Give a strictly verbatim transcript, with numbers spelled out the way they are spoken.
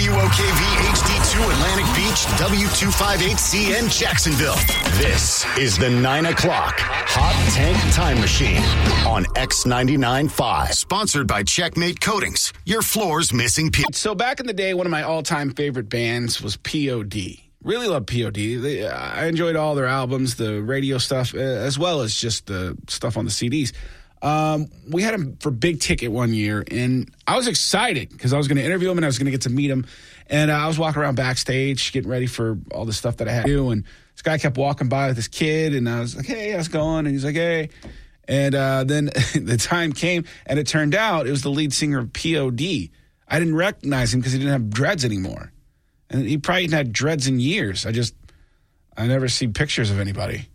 W O K V H D two Atlantic Beach, W two fifty-eight C N Jacksonville. This is the nine o'clock Hot Tank Time Machine on X ninety-nine point five. Sponsored by Checkmate Coatings, your floor's missing piece. So back in the day, one of my all-time favorite bands was P O D. Really love P O D. They, I enjoyed all their albums, the radio stuff, uh, as well as just the stuff on the C Ds. Um, we had him for Big Ticket one year, and I was excited because I was going to interview him and I was going to get to meet him. And uh, I was walking around backstage getting ready for all the stuff that I had to do, and this guy kept walking by with this kid, and I was like, hey, how's it going? And he's like, hey. And uh, then the time came, and it turned out it was the lead singer of P O D. I didn't recognize him because he didn't have dreads anymore. And he probably hadn't had dreads in years. I just, I never see pictures of anybody.